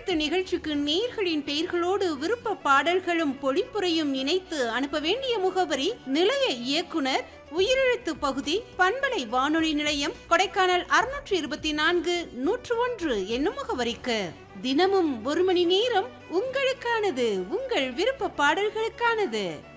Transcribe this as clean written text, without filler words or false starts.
உயிரெழுத்து நிகழ்ச்சிக்கு நேயர்களின் பெயர்களோடு விருப்ப பாடல்களும் பொழிப்புரையும் இணைத்து அனுப்ப வேண்டிய முகவரி நிலைய இயக்குனர் உயிரெழுத்து பகுதி பண்பலை வானொலி நிலையம் கொடைக்கானல் 624-101 என்னும் முகவரிக்கு. தினமும் 1 மணி நேரம் உங்களுக்கானது, உங்கள் விருப்ப பாடல்களுக்கானது.